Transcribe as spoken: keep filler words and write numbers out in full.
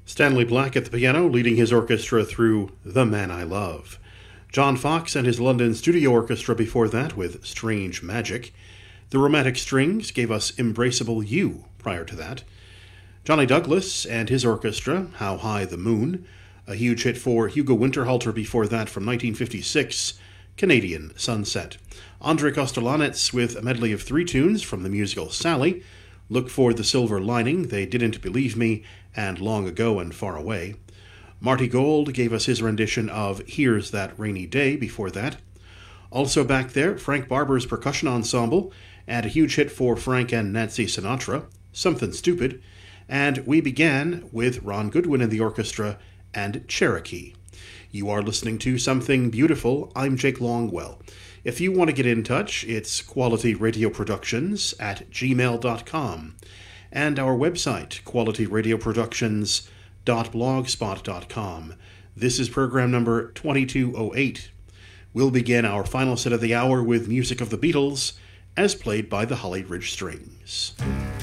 Stanley Black at the piano, leading his orchestra through The Man I Love. John Fox and his London Studio Orchestra before that with Strange Magic. The Romantic Strings gave us Embraceable You prior to that. Johnny Douglas and his orchestra, How High the Moon. A huge hit for Hugo Winterhalter before that from nineteen fifty-six, Canadian Sunset. Andrei Kostelanetz with a medley of three tunes from the musical Sally. Look for the Silver Lining, They Didn't Believe Me, and Long Ago and Far Away. Marty Gold gave us his rendition of Here's That Rainy Day before that. Also back there, Frank Barber's Percussion Ensemble, and a huge hit for Frank and Nancy Sinatra, Something Stupid. And we began with Ron Goodwin and the orchestra and Cherokee. You are listening to Something Beautiful. I'm Jake Longwell. If you want to get in touch, it's Quality Radio Productions at gmail dot com. And our website, quality radio productions dot blogspot dot com. This is program number twenty-two oh eight. We'll begin our final set of the hour with music of the Beatles, as played by the Holly Ridge Strings.